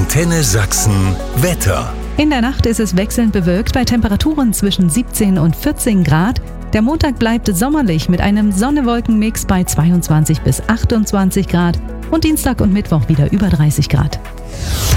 Antenne Sachsen Wetter. In der Nacht ist es wechselnd bewölkt bei Temperaturen zwischen 17 und 14 Grad. Der Montag bleibt sommerlich mit einem Sonne-Wolken-Mix bei 22 bis 28 Grad und Dienstag und Mittwoch wieder über 30 Grad.